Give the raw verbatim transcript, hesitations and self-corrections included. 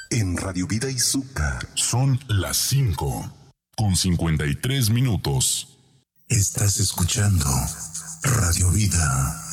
en Radio Vida Izúcar. Son las cinco con cincuenta y tres minutos. Estás escuchando Radio Vida.